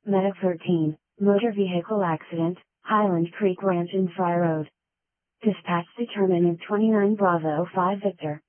Medic 13, motor vehicle accident, Highland Creek Ranch in Fry Road. Dispatch determining 29 Bravo 5 Victor.